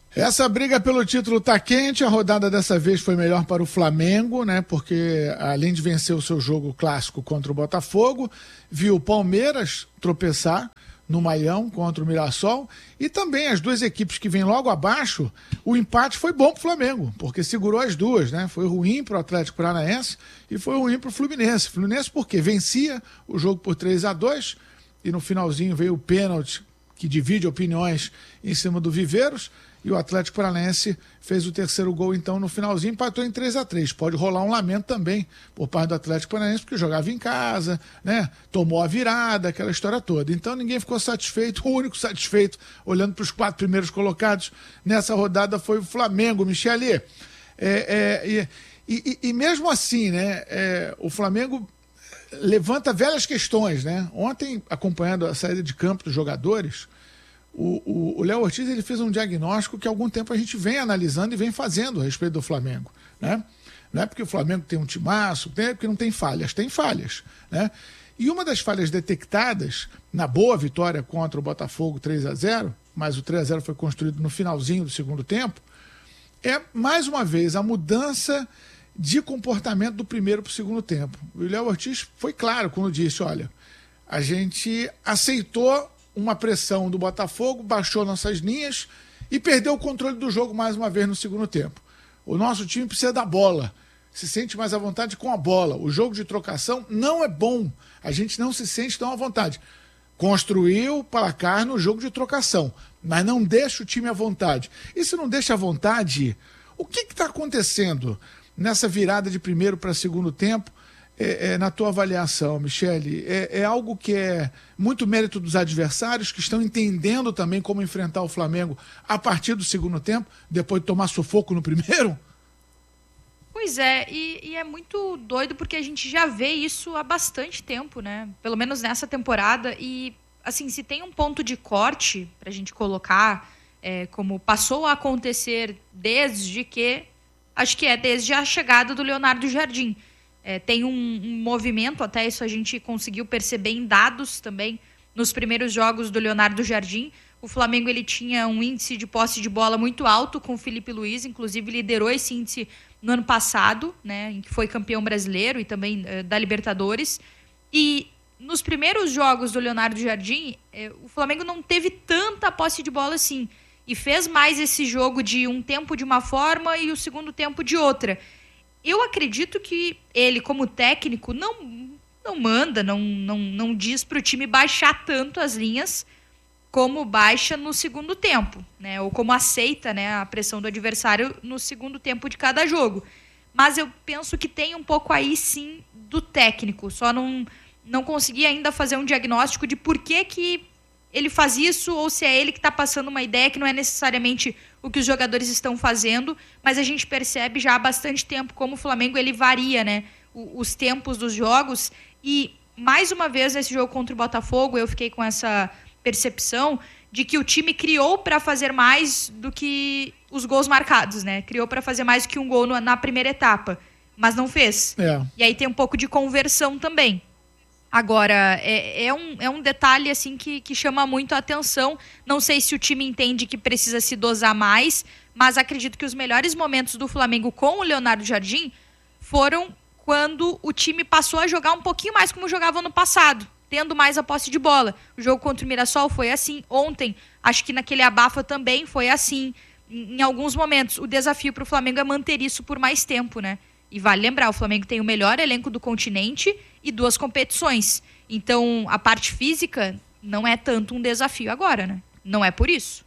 Essa briga pelo título tá quente, a rodada dessa vez foi melhor para o Flamengo, né? Porque além de vencer o seu jogo clássico contra o Botafogo, viu o Palmeiras tropeçar no Maião contra o Mirassol e também as duas equipes que vêm logo abaixo, o empate foi bom pro Flamengo, porque segurou as duas, né? Foi ruim pro Atlético Paranaense e foi ruim pro Fluminense. Fluminense porque vencia o jogo por 3-2 e no finalzinho veio o pênalti que divide opiniões em cima do Viveiros. E o Atlético Paranaense fez o terceiro gol, então, no finalzinho, empatou em 3-3. Pode rolar um lamento também por parte do Atlético Paranaense, porque jogava em casa, né? Tomou a virada, aquela história toda. Então ninguém ficou satisfeito, o único satisfeito, olhando para os 4 primeiros colocados nessa rodada, foi o Flamengo, Michele. E mesmo assim, né? O Flamengo levanta velhas questões, né? Ontem, acompanhando a saída de campo dos jogadores, o Léo Ortiz ele fez um diagnóstico que há algum tempo a gente vem analisando e vem fazendo a respeito do Flamengo, né? Não é porque o Flamengo tem um timaço, é porque não tem falhas, tem falhas, né? E uma das falhas detectadas na boa vitória contra o Botafogo 3-0, mas o 3-0 foi construído no finalzinho do segundo tempo, é mais uma vez a mudança de comportamento do primeiro para o segundo tempo. O Léo Ortiz foi claro quando disse, olha, a gente aceitou uma pressão do Botafogo, baixou nossas linhas e perdeu o controle do jogo mais uma vez no segundo tempo. O nosso time precisa da bola, se sente mais à vontade com a bola. O jogo de trocação não é bom, a gente não se sente tão à vontade. Construiu o placar no jogo de trocação, mas não deixa o time à vontade. E se não deixa à vontade, o que está acontecendo nessa virada de primeiro para segundo tempo? Na tua avaliação, Michele, é algo que é muito mérito dos adversários que estão entendendo também como enfrentar o Flamengo a partir do segundo tempo, depois de tomar sufoco no primeiro? Pois é, e é muito doido porque a gente já vê isso há bastante tempo, né? Pelo menos nessa temporada. E, assim, se tem um ponto de corte pra gente colocar, como passou a acontecer desde a chegada do Leonardo Jardim. Tem um movimento, até isso a gente conseguiu perceber em dados também, nos primeiros jogos do Leonardo Jardim. O Flamengo ele tinha um índice de posse de bola muito alto com o Felipe Luiz, inclusive liderou esse índice no ano passado, né, em que foi campeão brasileiro e também da Libertadores. E nos primeiros jogos do Leonardo Jardim, o Flamengo não teve tanta posse de bola assim, e fez mais esse jogo de um tempo de uma forma e o segundo tempo de outra. Eu acredito que ele, como técnico, não manda, não diz para o time baixar tanto as linhas como baixa no segundo tempo, né? Ou como aceita, né, a pressão do adversário no segundo tempo de cada jogo. Mas eu penso que tem um pouco aí, sim, do técnico. Só não consegui ainda fazer um diagnóstico de por que ele faz isso ou se é ele que está passando uma ideia que não é necessariamente o que os jogadores estão fazendo, mas a gente percebe já há bastante tempo como o Flamengo ele varia, né, os tempos dos jogos. E mais uma vez nesse jogo contra o Botafogo eu fiquei com essa percepção de que o time criou para fazer mais do que os gols marcados, né? Criou para fazer mais do que um gol na primeira etapa, mas não fez. E aí tem um pouco de conversão também. Agora, é um detalhe assim que chama muito a atenção. Não sei se o time entende que precisa se dosar mais, mas acredito que os melhores momentos do Flamengo com o Leonardo Jardim foram quando o time passou a jogar um pouquinho mais como jogava no passado, tendo mais a posse de bola. O jogo contra o Mirassol foi assim. Ontem, acho que naquele abafa também foi assim. Em alguns momentos, o desafio para o Flamengo é manter isso por mais tempo, né? E vale lembrar, o Flamengo tem o melhor elenco do continente e 2 competições. Então, a parte física não é tanto um desafio agora, né? Não é por isso.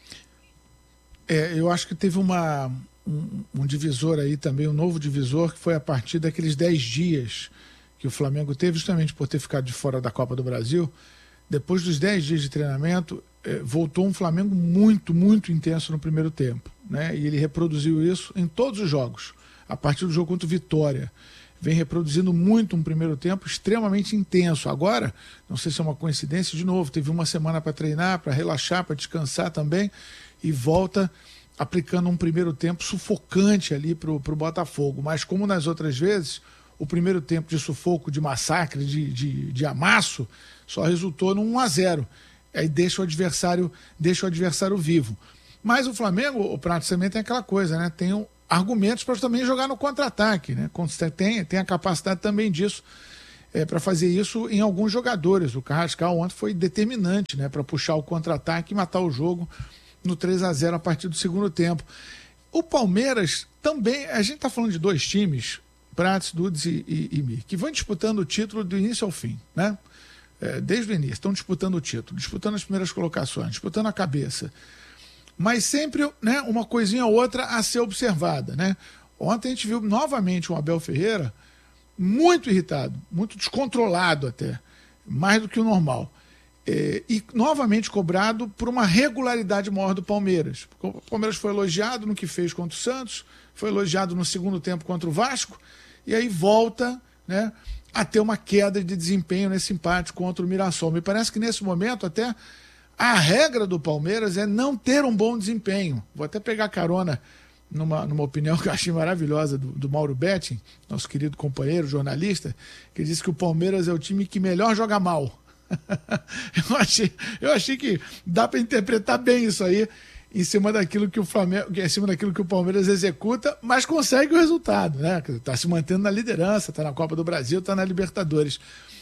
Eu acho que teve um divisor aí também, um novo divisor, que foi a partir daqueles 10 dias que o Flamengo teve, justamente por ter ficado de fora da Copa do Brasil. Depois dos 10 dias de treinamento, voltou um Flamengo muito, muito intenso no primeiro tempo, né? E ele reproduziu isso em todos os jogos. A partir do jogo contra o Vitória, vem reproduzindo muito um primeiro tempo extremamente intenso. Agora, não sei se é uma coincidência, de novo, teve uma semana para treinar, para relaxar, para descansar também, e volta aplicando um primeiro tempo sufocante ali pro Botafogo. Mas como nas outras vezes, o primeiro tempo de sufoco, de massacre, de amasso, só resultou num 1-0. Aí deixa o adversário vivo. Mas o Flamengo, o Prato, também tem aquela coisa, né? Tem argumentos para também jogar no contra-ataque, né? Tem a capacidade também disso, para fazer isso em alguns jogadores. O Carrascal ontem foi determinante, né? Para puxar o contra-ataque e matar o jogo no 3-0 a partir do segundo tempo. O Palmeiras também, a gente está falando de dois times, Prates, Dudes e Mir, que vão disputando o título do início ao fim, né? Desde o início, estão disputando o título, disputando as primeiras colocações, disputando a cabeça. Mas sempre, né, uma coisinha ou outra a ser observada, né? Ontem a gente viu novamente o Abel Ferreira muito irritado, muito descontrolado até, mais do que o normal. E novamente cobrado por uma regularidade maior do Palmeiras. O Palmeiras foi elogiado no que fez contra o Santos, foi elogiado no segundo tempo contra o Vasco, e aí volta, né, a ter uma queda de desempenho nesse empate contra o Mirassol. Me parece que nesse momento até a regra do Palmeiras é não ter um bom desempenho. Vou até pegar carona numa opinião que eu achei maravilhosa do Mauro Betting, nosso querido companheiro, jornalista, que disse que o Palmeiras é o time que melhor joga mal. Eu achei que dá para interpretar bem isso aí em cima daquilo que o Flamengo, em cima daquilo que o Palmeiras executa, mas consegue o resultado, né? Está se mantendo na liderança, está na Copa do Brasil, está na Libertadores.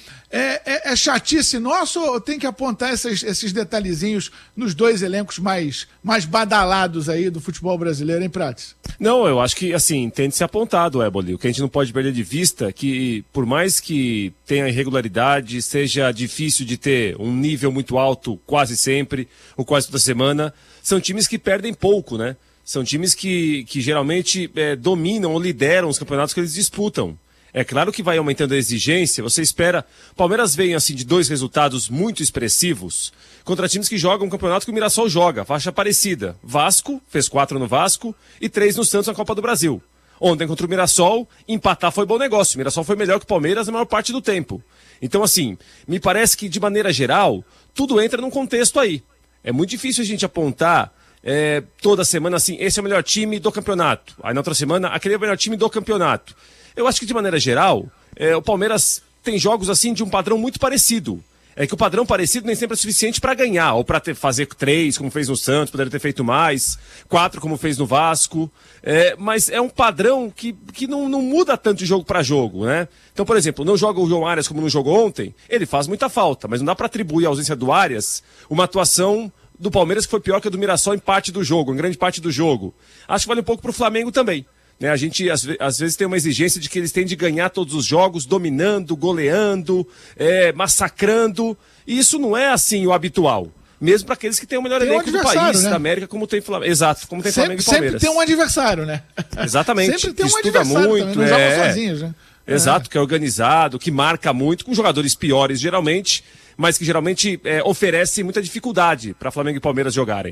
É chatice nosso ou tem que apontar esses detalhezinhos nos dois elencos mais badalados aí do futebol brasileiro, hein, Prates? Não, eu acho que, assim, tem de ser apontado, Éboli. O que a gente não pode perder de vista é que, por mais que tenha irregularidade, seja difícil de ter um nível muito alto quase sempre, ou quase toda semana, são times que perdem pouco, né? São times que geralmente dominam ou lideram os campeonatos que eles disputam. É claro que vai aumentando a exigência, você espera... Palmeiras vem assim de dois resultados muito expressivos contra times que jogam um campeonato que o Mirassol joga, faixa parecida. Vasco, fez 4 no Vasco e 3 no Santos na Copa do Brasil. Ontem contra o Mirassol, empatar foi bom negócio. O Mirassol foi melhor que o Palmeiras na maior parte do tempo. Então assim, me parece que de maneira geral, tudo entra num contexto aí. É muito difícil a gente apontar toda semana assim, esse é o melhor time do campeonato. Aí na outra semana, aquele é o melhor time do campeonato. Eu acho que, de maneira geral, o Palmeiras tem jogos assim de um padrão muito parecido. É que o padrão parecido nem sempre é suficiente para ganhar, ou para fazer 3, como fez no Santos, poderia ter feito mais, 4, como fez no Vasco. Mas é um padrão que não muda tanto de jogo para jogo, né? Então, por exemplo, não joga o João Arias como não jogou ontem, ele faz muita falta, mas não dá para atribuir à ausência do Arias uma atuação do Palmeiras que foi pior que a do Mirassol em parte do jogo, em grande parte do jogo. Acho que vale um pouco pro Flamengo também. A gente, às vezes, tem uma exigência de que eles têm de ganhar todos os jogos, dominando, goleando, massacrando. E isso não é, assim, o habitual. Mesmo para aqueles que têm o melhor elenco do país, né? Da América, como tem Flamengo. Exato, como tem Flamengo e Palmeiras. Sempre tem um adversário, né? Exatamente. Sempre tem um estuda adversário muito, também, não jogam sozinhos, né? Exato, que é organizado, que marca muito, com jogadores piores, geralmente, mas que geralmente oferece muita dificuldade para Flamengo e Palmeiras jogarem.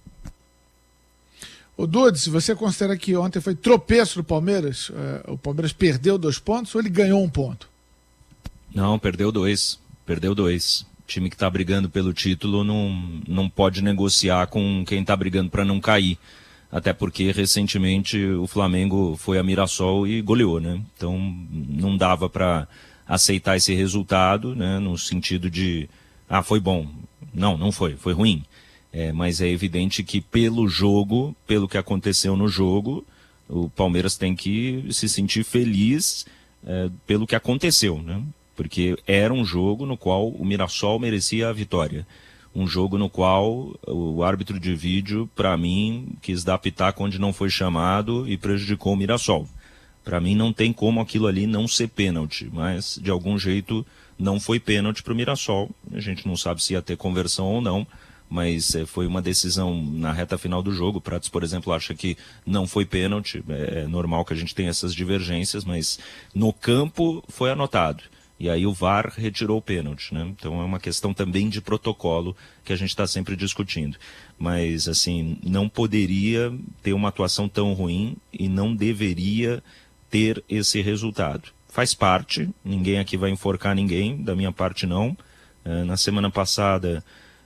O Dudes, você considera que ontem foi tropeço do Palmeiras? O Palmeiras perdeu 2 pontos ou ele ganhou 1 ponto? Não, perdeu 2. Perdeu 2. O time que está brigando pelo título não pode negociar com quem está brigando para não cair. Até porque recentemente o Flamengo foi a Mirassol e goleou, né? Então não dava para aceitar esse resultado, né? No sentido de, foi bom. Não foi ruim. Mas é evidente que pelo jogo, pelo que aconteceu no jogo, o Palmeiras tem que se sentir feliz pelo que aconteceu, né? Porque era um jogo no qual o Mirassol merecia a vitória. Um jogo no qual o árbitro de vídeo, para mim, quis dar pitaco onde não foi chamado e prejudicou o Mirassol. Para mim não tem como aquilo ali não ser pênalti, mas de algum jeito não foi pênalti para o Mirassol. A gente não sabe se ia ter conversão ou não, mas foi uma decisão na reta final do jogo. O Prates, por exemplo, acha que não foi pênalti. É normal que a gente tenha essas divergências, mas no campo foi anotado. E aí o VAR retirou o pênalti, né? Então é uma questão também de protocolo que a gente está sempre discutindo. Mas, assim, não poderia ter uma atuação tão ruim e não deveria ter esse resultado. Faz parte, ninguém aqui vai enforcar ninguém, da minha parte não. Na semana passada,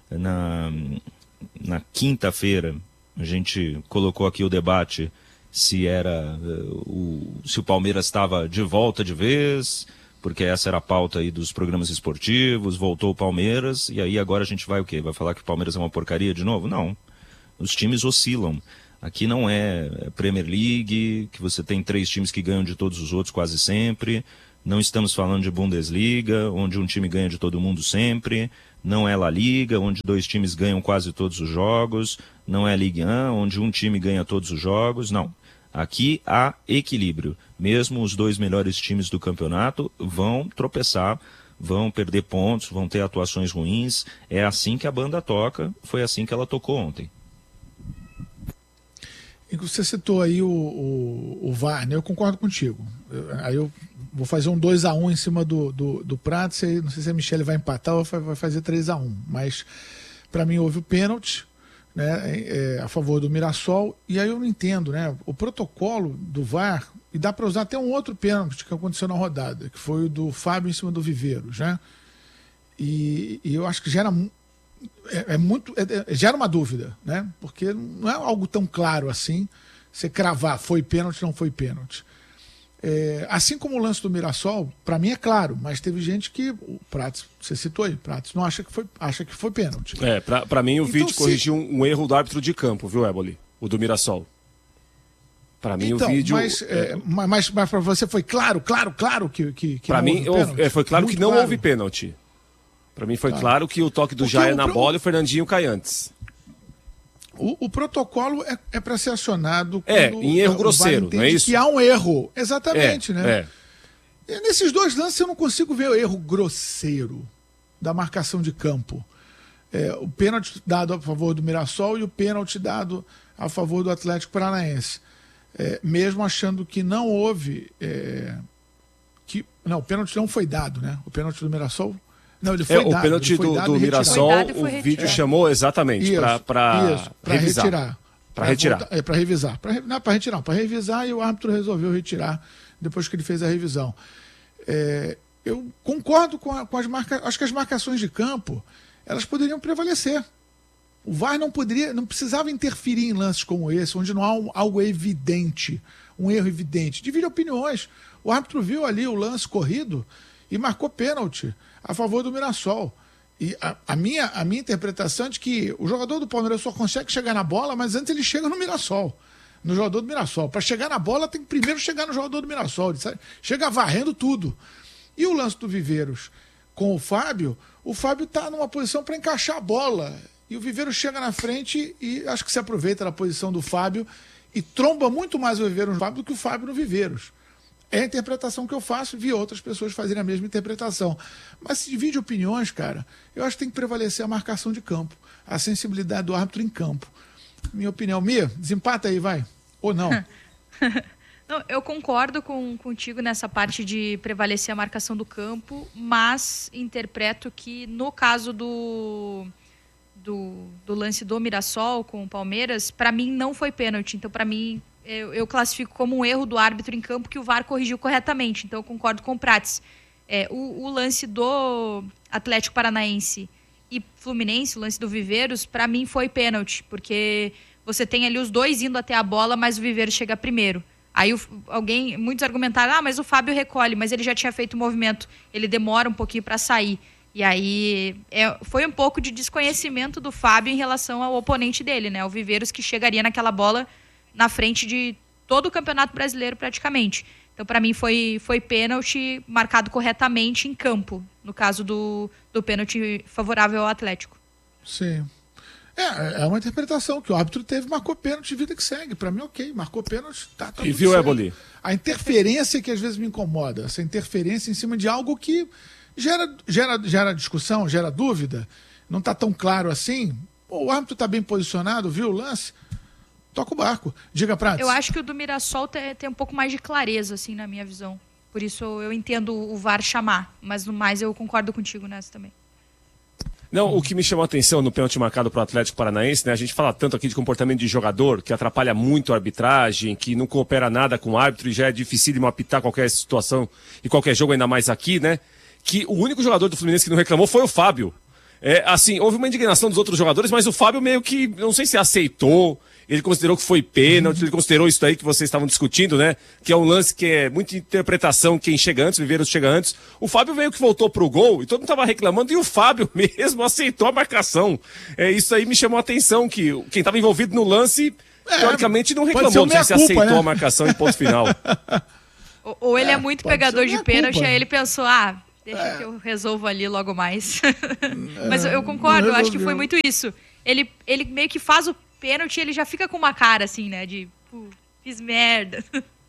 na quinta-feira, a gente colocou aqui o debate se o Palmeiras estava de volta de vez, porque essa era a pauta aí dos programas esportivos, voltou o Palmeiras, e aí agora a gente vai o quê? Vai falar que o Palmeiras é uma porcaria de novo? Não. Os times oscilam. Aqui não é Premier League, que você tem 3 times que ganham de todos os outros quase sempre. Não estamos falando de Bundesliga, onde um time ganha de todo mundo sempre. Não é La Liga, onde 2 times ganham quase todos os jogos. Não é Ligue 1, onde um time ganha todos os jogos. Não. Aqui há equilíbrio. Mesmo os 2 melhores times do campeonato vão tropeçar, vão perder pontos, vão ter atuações ruins. É assim que a banda toca, foi assim que ela tocou ontem. Você citou aí o VAR, né? Eu concordo contigo. Aí eu vou fazer um 2-1 em cima do Prato, não sei se a Michele vai empatar ou vai fazer 3-1, mas para mim houve o pênalti, né, a favor do Mirassol, e aí eu não entendo, né? O protocolo do VAR, e dá para usar até um outro pênalti que aconteceu na rodada, que foi o do Fábio em cima do Viveiros, né? E eu acho que gera gera uma dúvida, né? Porque não é algo tão claro assim, você cravar foi pênalti, não foi pênalti. Assim como o lance do Mirassol, para mim é claro, mas teve gente que, o Prates, você citou aí, Prates não acha que foi pênalti. Para mim o então, vídeo corrigiu um erro do árbitro de campo, viu, Éboli? O do Mirassol. Para mim o vídeo... Mas para você foi claro que para mim foi claro muito que não claro. houve pênalti. Para mim foi claro que o toque do Jair na bola e o Fernandinho cai antes. O protocolo é para ser acionado em erro grosseiro, não é isso? Que há um erro, exatamente, né? E nesses 2 lances eu não consigo ver o erro grosseiro da marcação de campo. O pênalti dado a favor do Mirassol e o pênalti dado a favor do Atlético Paranaense. Mesmo achando que não houve... o pênalti não foi dado, né? O pênalti do Mirassol... Não, ele foi dado. O pênalti do Mirassol, o vídeo chamou exatamente para revisar. Para retirar. Para revisar. Para revisar, e o árbitro resolveu retirar depois que ele fez a revisão. Eu concordo com as marcações. Acho que as marcações de campo elas poderiam prevalecer. O VAR não precisava interferir em lances como esse, onde não há algo evidente, um erro evidente. Divide opiniões. O árbitro viu ali o lance corrido e marcou pênalti a favor do Mirassol. E a minha interpretação é de que o jogador do Palmeiras só consegue chegar na bola, mas antes ele chega no Mirassol, no jogador do Mirassol. Para chegar na bola, tem que primeiro chegar no jogador do Mirassol. Ele chega varrendo tudo. E o lance do Viveiros com o Fábio está numa posição para encaixar a bola. E o Viveiros chega na frente e acho que se aproveita da posição do Fábio e tromba muito mais o Viveiros no Fábio do que o Fábio no Viveiros. É a interpretação que eu faço e vi outras pessoas fazerem a mesma interpretação. Mas se divide opiniões, cara, eu acho que tem que prevalecer a marcação de campo, a sensibilidade do árbitro em campo. Minha opinião. Mia, desempata aí, vai. Ou não? Não, eu concordo contigo nessa parte de prevalecer a marcação do campo, mas interpreto que no caso do lance do Mirassol com o Palmeiras, para mim não foi pênalti. Então, para mim, eu classifico como um erro do árbitro em campo que o VAR corrigiu corretamente. Então, eu concordo com o Prates. O lance do Atlético Paranaense e Fluminense, o lance do Viveiros, para mim foi pênalti, porque você tem ali os 2 indo até a bola, mas o Viveiros chega primeiro. Aí muitos argumentaram, mas o Fábio recolhe, mas ele já tinha feito o movimento, ele demora um pouquinho para sair. E aí foi um pouco de desconhecimento do Fábio em relação ao oponente dele, né? O Viveiros, que chegaria naquela bola na frente de todo o Campeonato Brasileiro praticamente. Então, para mim, foi pênalti marcado corretamente em campo, no caso do pênalti favorável ao Atlético. Sim. É uma interpretação que o árbitro marcou pênalti, vida que segue. Para mim, ok, marcou pênalti, tá e viu, Éboli? A interferência que às vezes me incomoda, essa interferência em cima de algo que gera discussão, gera dúvida, não está tão claro assim. Pô, o árbitro está bem posicionado, viu o lance, toca o barco. Diga, Prates. Eu acho que o do Mirassol tem um pouco mais de clareza, assim, na minha visão. Por isso eu entendo o VAR chamar, mas no mais eu concordo contigo nessa também. Não, o que me chamou a atenção no pênalti marcado para o Atlético Paranaense, né? A gente fala tanto aqui de comportamento de jogador, que atrapalha muito a arbitragem, que não coopera nada com o árbitro e já é dificílimo apitar qualquer situação e qualquer jogo, ainda mais aqui, né? Que o único jogador do Fluminense que não reclamou foi o Fábio. Assim, houve uma indignação dos outros jogadores, mas o Fábio meio que, não sei se aceitou, ele considerou que foi pênalti, ele considerou isso daí que vocês estavam discutindo, né? Que é um lance que é muita interpretação, quem chega antes, Viveiros chega antes. O Fábio veio que voltou pro gol e todo mundo tava reclamando, e o Fábio mesmo aceitou a marcação. Isso aí me chamou a atenção, que quem tava envolvido no lance, teoricamente, não reclamou, se aceitou, né, a marcação em ponto final. Ou ele é muito pegador de pênalti, aí ele pensou, deixa que eu resolvo ali logo mais. Mas eu concordo, eu acho que foi muito isso. Ele meio que faz o pênalti e ele já fica com uma cara assim, né? De, fiz merda.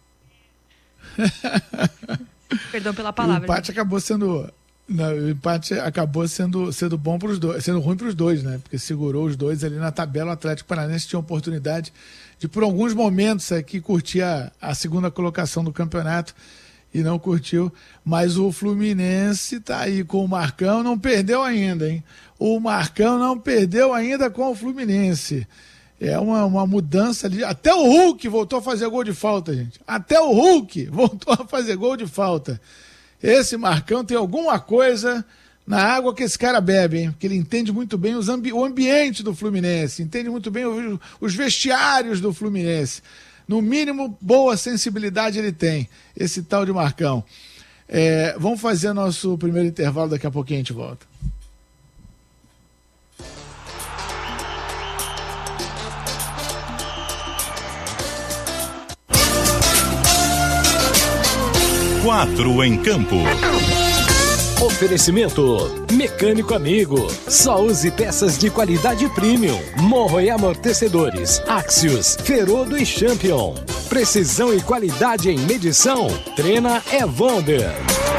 Perdão pela palavra. O empate acabou sendo... Não, o empate acabou sendo bom para os dois, sendo ruim para os dois, né? Porque segurou os dois ali na tabela. O Atlético Paranaense tinha a oportunidade de, por alguns momentos aqui, curtir a segunda colocação do campeonato e não curtiu. Mas o Fluminense tá aí com o Marcão, não perdeu ainda, hein? O Marcão não perdeu ainda com o Fluminense. É uma mudança ali. Até o Hulk voltou a fazer gol de falta, gente. Até o Hulk voltou a fazer gol de falta. Esse Marcão tem alguma coisa na água que esse cara bebe, hein? Porque ele entende muito bem o ambiente do Fluminense, entende muito bem os vestiários do Fluminense. No mínimo, boa sensibilidade ele tem, esse tal de Marcão. Vamos fazer nosso primeiro intervalo, daqui a pouquinho a gente volta. Quatro em campo. Oferecimento Mecânico Amigo. Só use peças de qualidade premium. Morro e amortecedores. Axios, Ferodo e Champion. Precisão e qualidade em medição. Trena Wonder.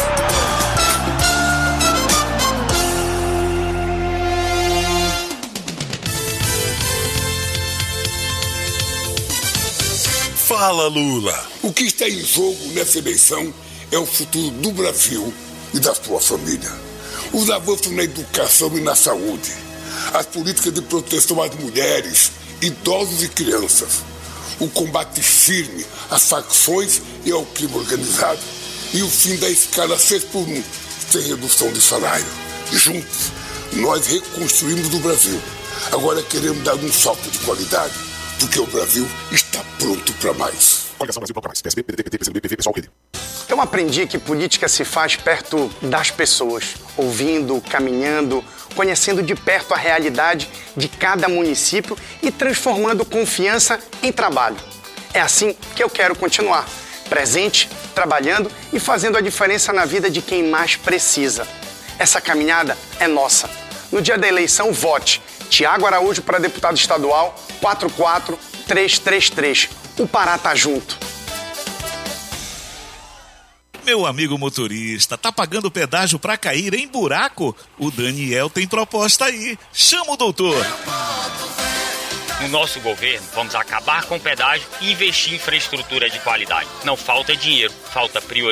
Fala, Lula. O que está em jogo nessa eleição é o futuro do Brasil e da sua família. Os avanços na educação e na saúde, as políticas de proteção às mulheres, idosos e crianças, o combate firme às facções e ao crime organizado e o fim da escala 6x1, sem redução de salário. Juntos, nós reconstruímos o Brasil. Agora queremos dar um salto de qualidade, porque o Brasil está pronto para mais. Coligação Brasil Bloco Mais, PSB, PDT, PT, PCdoB, PV, PSOL, Rede. Eu aprendi que política se faz perto das pessoas, ouvindo, caminhando, conhecendo de perto a realidade de cada município e transformando confiança em trabalho. É assim que eu quero continuar, presente, trabalhando e fazendo a diferença na vida de quem mais precisa. Essa caminhada é nossa. No dia da eleição, vote. Tiago Araújo para deputado estadual, 44333. O Pará tá junto. Meu amigo motorista, tá pagando pedágio pra cair em buraco? O Daniel tem proposta aí. Chama o doutor. No nosso governo, vamos acabar com o pedágio e investir em infraestrutura de qualidade. Não falta dinheiro, falta prioridade.